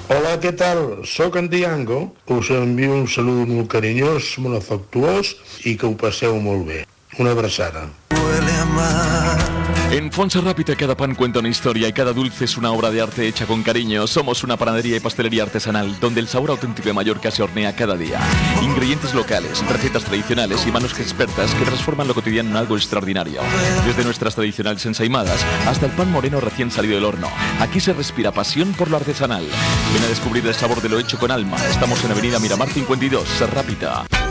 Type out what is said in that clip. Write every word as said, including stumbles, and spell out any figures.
Hola, què tal? Soc en Diango. Us envio un saludo molt carinyós, molt afectuós i que ho passeu molt bé. Una abraçada. En Fonsa Rápita cada pan cuenta una historia y cada dulce es una obra de arte hecha con cariño. Somos una panadería y pastelería artesanal donde el sabor auténtico de Mallorca se hornea cada día. Ingredientes locales, recetas tradicionales y manos expertas que transforman lo cotidiano en algo extraordinario. Desde nuestras tradicionales ensaimadas hasta el pan moreno recién salido del horno. Aquí se respira pasión por lo artesanal. Ven a descubrir el sabor de lo hecho con alma. Estamos en Avenida Miramar cincuenta y dos, Rápita.